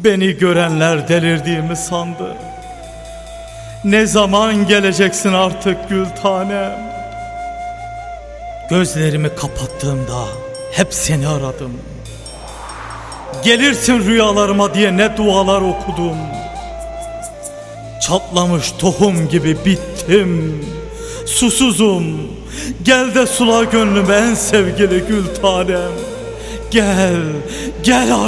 Beni görenler delirdiğimi sandı. Ne zaman geleceksin artık gül tanem? Gözlerimi kapattığımda hep seni aradım. Gelirsin rüyalarıma diye ne dualar okudum. Çatlamış tohum gibi bittim, susuzum. Gel de sula gönlümü en sevgili gül tanem. Gel, gel